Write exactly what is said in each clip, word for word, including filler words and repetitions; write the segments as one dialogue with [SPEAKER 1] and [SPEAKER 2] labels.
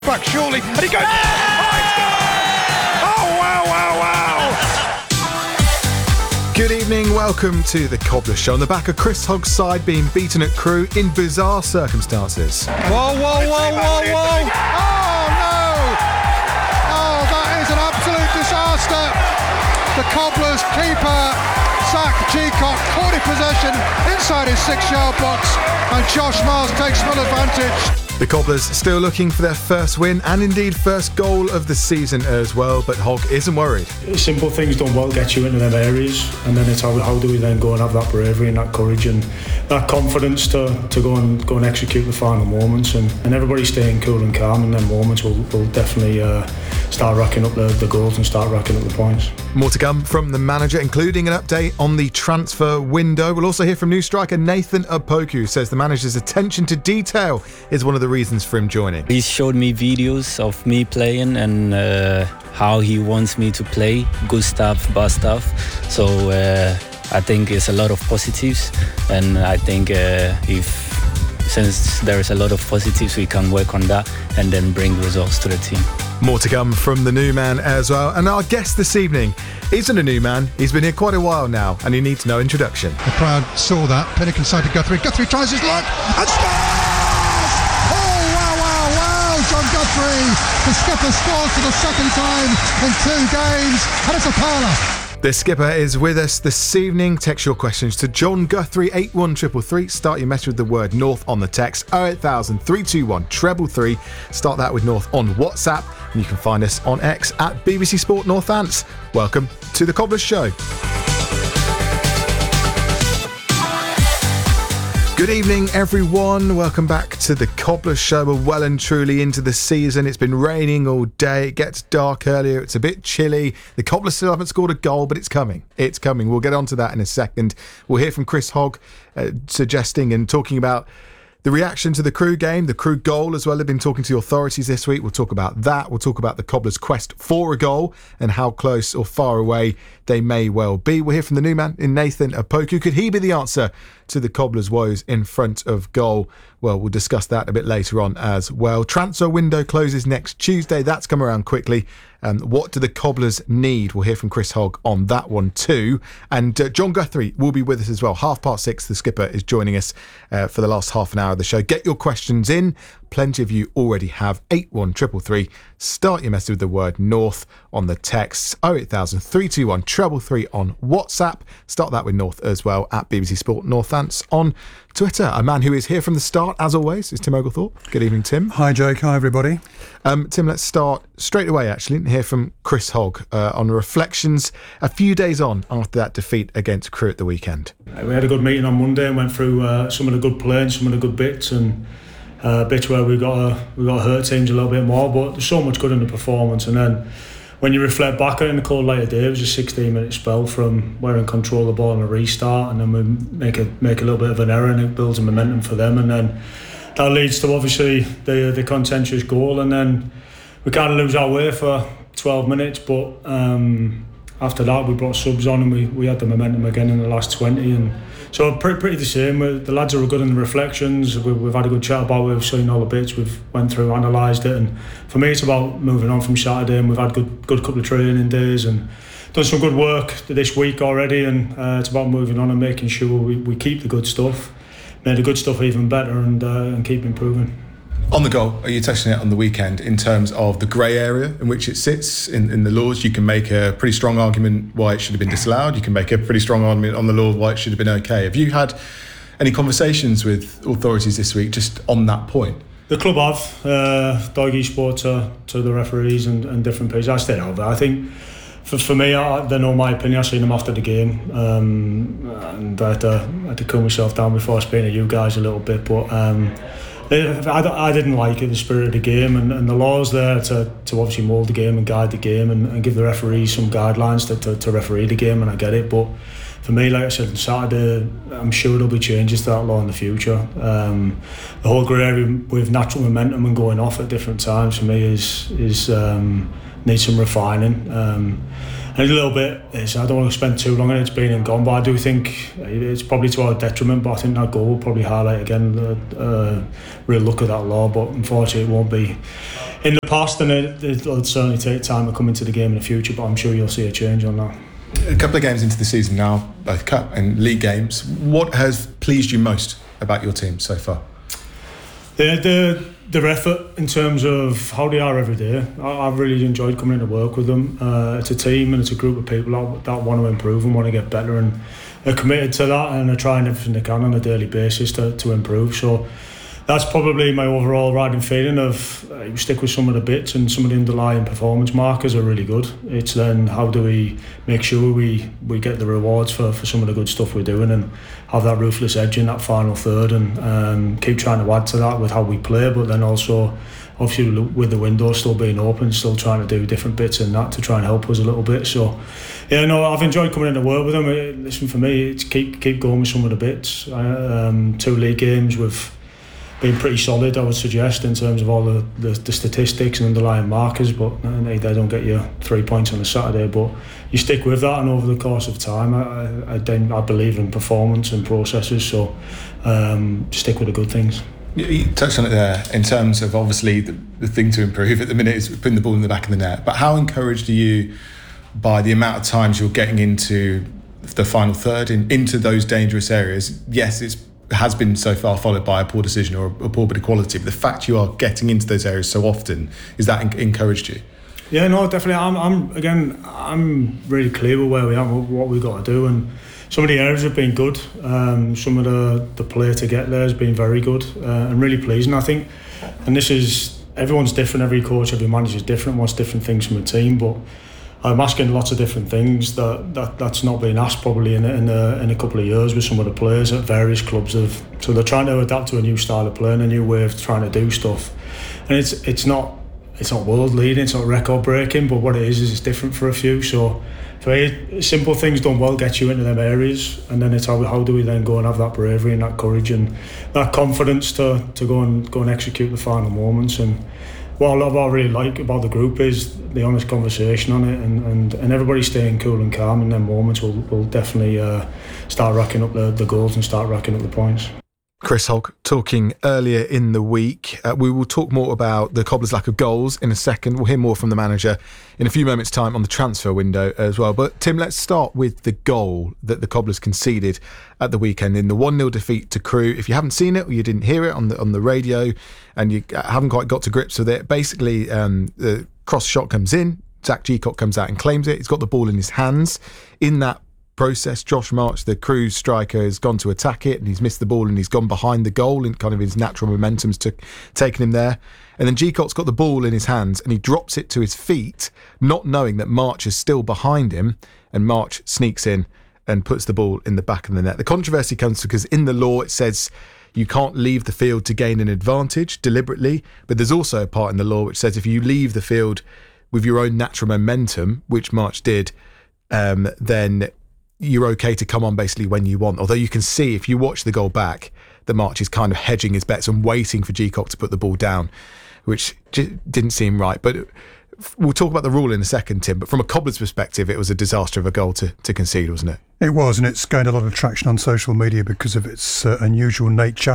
[SPEAKER 1] Back surely, and he goes. Oh, it's gone! Oh, wow, wow, wow! Good evening, welcome to the Cobbler Show. On the back of Chris Hogg's side being beaten at Crewe in bizarre circumstances.
[SPEAKER 2] Whoa, whoa, whoa, whoa, whoa! Oh no! Oh, that is an absolute disaster. The Cobblers keeper, Zach Cheacock, caught in possession inside his six-yard box, and Josh Miles takes full advantage.
[SPEAKER 1] The Cobblers still looking for their first win and indeed first goal of the season as well, but Hogg isn't worried.
[SPEAKER 3] Simple things done well get you into them areas, and then it's how, how do we then go and have that bravery and that courage and that confidence to, to go and go and execute the final moments, and, and everybody staying cool and calm in them moments will, will definitely uh, start racking up the, the goals and start racking up the points.
[SPEAKER 1] More to come from the manager, including an update on the transfer window. We'll also hear from new striker Nathan Opoku, who says the manager's attention to detail is one of the reasons for him joining.
[SPEAKER 4] He showed me videos of me playing and uh, how he wants me to play, good stuff, bad stuff. So uh, I think it's a lot of positives, and I think uh, if since there is a lot of positives, we can work on that and then bring results to the team.
[SPEAKER 1] More to come from the new man as well. And our guest this evening isn't a new man. He's been here quite a while now, and he needs no introduction.
[SPEAKER 2] The crowd saw that. Pinnock inside to Guthrie. Guthrie tries his luck and scores! Oh, wow, wow, wow! John Guthrie, the skipper, scores for the second time in two games, and it's a parlour.
[SPEAKER 1] The skipper is with us this evening. Text your questions to John Guthrie eight one three three. Start your message with the word North on the text oh eight thousand, three two one, three three three. Start that with North on WhatsApp, and you can find us on X at B B C Sport Northants. Welcome to the Cobblers Show. Good evening, everyone. Welcome back to the Cobbler Show. We're well and truly into the season. It's been raining all day. It gets dark earlier. It's a bit chilly. The Cobblers still haven't scored a goal, but it's coming. It's coming. We'll get onto that in a second. We'll hear from Chris Hogg uh, suggesting and talking about the reaction to the Crewe game, the Crewe goal as well. They've been talking to the authorities this week. We'll talk about that. We'll talk about the Cobblers' quest for a goal and how close or far away they may well be. We'll hear from the new man in Nathan Opoku. Could he be the answer to the Cobblers' woes in front of goal? Well, we'll discuss that a bit later on as well. Transfer window closes next Tuesday. That's come around quickly. Um, what do the Cobblers need? We'll hear from Chris Hogg on that one too. And uh, John Guthrie will be with us as well. Half past six, the skipper is joining us uh, for the last half an hour of the show. Get your questions in. Plenty of you already have. eight one three three three. Start your message with the word North on the text. oh eight thousand, three two one, three three three on WhatsApp. Start that with North as well at B B C Sport Northants on Twitter. A man who is here from the start, as always, is Tim Oglethorpe. Good evening, Tim.
[SPEAKER 5] Hi, Jake. Hi, everybody.
[SPEAKER 1] Um, Tim, let's start straight away, actually, and hear from Chris Hogg uh, on reflections a few days on after that defeat against Crewe at the weekend.
[SPEAKER 3] We had a good meeting on Monday and went through uh, some of the good play and some of the good bits, and uh, bits where we got to, we got to hurt teams a little bit more, but there's so much good in the performance. And then when you reflect back on it in the cold light of day, it was a sixteen minute spell from we're in control of the ball and a restart, and then we make a make a little bit of an error, and it builds a momentum for them, and then that leads to obviously the the contentious goal, and then we kind of lose our way for twelve minutes, but um, after that we brought subs on and we, we had the momentum again in the last twenty, and so pretty, pretty the same. The lads are good in the reflections. We, we've had a good chat about it. We've seen all the bits. We've went through, analysed it, and for me it's about moving on from Saturday, and we've had good good couple of training days and done some good work this week already, and uh, it's about moving on and making sure we, we keep the good stuff, made the good stuff even better, and, uh, and keep improving.
[SPEAKER 1] On the goal, are you touching it on the weekend in terms of the grey area in which it sits in, in the laws? You can make a pretty strong argument why it should have been disallowed. You can make a pretty strong argument on the law why it should have been okay. Have you had any conversations with authorities this week just on that point?
[SPEAKER 3] The club have. Uh, Doggy spoke to, to the referees and, and different players. I stayed over. I think for, for me, I, they know my opinion. I seen them after the game, um, and I had, to, I had to cool myself down before speaking to you guys a little bit, but um, I, I didn't like it, the spirit of the game, and, and the law's there to, to obviously mould the game and guide the game and, and give the referees some guidelines to, to, to referee the game, and I get it, but for me, like I said, on Saturday, I'm sure there'll be changes to that law in the future. Um, the whole grey area with natural momentum and going off at different times for me is is um, needs some refining. Um, and a little bit, is, I don't want to spend too long on it, it's been and gone, but I do think it's probably to our detriment, but I think that goal will probably highlight again the uh, real look at that law, but unfortunately it won't be in the past, and it, it'll certainly take time to come into the game in the future, but I'm sure you'll see a change on that.
[SPEAKER 1] A couple of games into the season now, both cup and league games. What has pleased you most about your team so far?
[SPEAKER 3] The, the, their effort in terms of how they are every day. I, I've really enjoyed coming into work with them. Uh, it's a team and it's a group of people that, that want to improve and want to get better, and are committed to that, and are trying everything they can on a daily basis to, to improve. So that's probably my overall riding feeling of uh, you stick with some of the bits, and some of the underlying performance markers are really good. It's then how do we make sure we, we get the rewards for, for some of the good stuff we're doing, and have that ruthless edge in that final third, and um, keep trying to add to that with how we play, but then also obviously with the window still being open, still trying to do different bits in that to try and help us a little bit. So yeah, no, I've enjoyed coming in to work with them. Listen, for me, it's keep keep going with some of the bits. Um, two league games with been pretty solid, I would suggest, in terms of all the, the, the statistics and underlying markers, but they, they don't get you three points on a Saturday, but you stick with that, and over the course of time I, I, I, I believe in performance and processes, so um, stick with the good things.
[SPEAKER 1] You touched on it there in terms of obviously the, the thing to improve at the minute is putting the ball in the back of the net, but how encouraged are you by the amount of times you're getting into the final third, in, into those dangerous areas? Yes, it's has been so far followed by a poor decision or a poor bit of quality, but the fact you are getting into those areas so often, is that en- encouraged you?
[SPEAKER 3] Yeah, no, definitely. I'm, I'm again, I'm really clear with where we are, what we've got to do, and some of the areas have been good. Um, some of the the play to get there has been very good uh, and really pleasing, I think. And this is, everyone's different, every coach, every manager is different, wants different things from a team, but I'm asking lots of different things that, that that's not been asked probably in in a, in a couple of years with some of the players at various clubs. Of so they're trying to adapt to a new style of play and a new way of trying to do stuff, and it's it's not it's not world leading, it's not record breaking, but what it is is it's different for a few. So for me, simple things done well get you into them areas, and then it's how how do we then go and have that bravery and that courage and that confidence to to go and go and execute the final moments. And what I, what I really like about the group is the honest conversation on it, and, and, and everybody staying cool and calm in them moments will will definitely uh, start racking up the, the goals and start racking up the points.
[SPEAKER 1] Chris Hulk talking earlier in the week. Uh, we will talk more about the Cobblers' lack of goals in a second. We'll hear more from the manager in a few moments' time on the transfer window as well. But Tim, let's start with the goal that the Cobblers conceded at the weekend in the one nil defeat to Crewe. If you haven't seen it or you didn't hear it on the on the radio and you haven't quite got to grips with it, basically um, the cross shot comes in, Zach Geacock comes out and claims it. He's got the ball in his hands. In that process, Josh March, the Crewe striker, has gone to attack it and he's missed the ball and he's gone behind the goal, and kind of his natural momentum's took, taken him there. And then Geacock's got the ball in his hands and he drops it to his feet, not knowing that March is still behind him, and March sneaks in and puts the ball in the back of the net. The controversy comes because in the law it says you can't leave the field to gain an advantage deliberately, but there's also a part in the law which says if you leave the field with your own natural momentum, which March did, um, then you're okay to come on basically when you want. Although you can see, if you watch the goal back, that March is kind of hedging his bets and waiting for Geacock to put the ball down, which j- didn't seem right. But we'll talk about the rule in a second, Tim. But from a Cobblers perspective, it was a disaster of a goal to, to concede, wasn't it?
[SPEAKER 2] It was, and it's gained a lot of traction on social media because of its uh, unusual nature.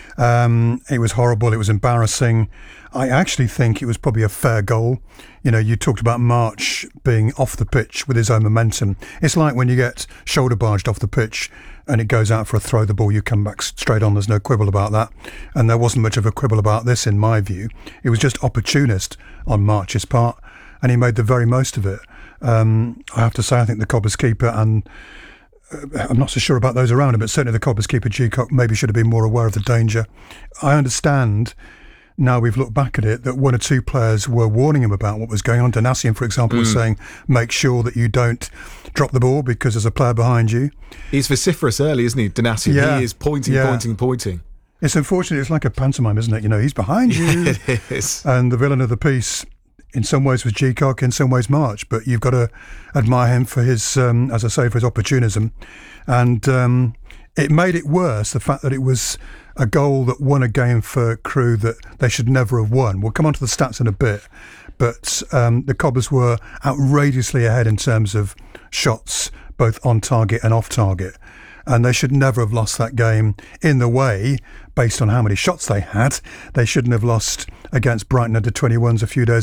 [SPEAKER 2] Um, it was horrible. It was embarrassing. I actually think it was probably a fair goal. You know, you talked about March being off the pitch with his own momentum. It's like when you get shoulder barged off the pitch and it goes out for a throw, the ball, you come back straight on. There's no quibble about that. And there wasn't much of a quibble about this, in my view. It was just opportunist on March's part, and he made the very most of it. Um, I have to say, I think the Cobblers keeper, and uh, I'm not so sure about those around him, but certainly the Cobblers keeper, Geacock, maybe should have been more aware of the danger. I understand, now we've looked back at it, that one or two players were warning him about what was going on. Donacien, for example, mm. was saying, make sure that you don't drop the ball because there's a player behind you.
[SPEAKER 1] He's vociferous early, isn't he, Donacien? Yeah. He is pointing, yeah. pointing, pointing.
[SPEAKER 2] It's unfortunate. It's like a pantomime, isn't it? You know, he's behind you.
[SPEAKER 1] Yeah, it is.
[SPEAKER 2] And the villain of the piece, in some ways, was Geacock, in some ways, March. But you've got to admire him for his, um, as I say, for his opportunism. And um, it made it worse, the fact that it was a goal that won a game for Crewe that they should never have won. We'll come on to the stats in a bit, but um, the Cobblers were outrageously ahead in terms of shots, both on target and off target, and they should never have lost that game in the way
[SPEAKER 5] based on how many shots they had. They shouldn't have lost against Brighton under twenty-ones a few days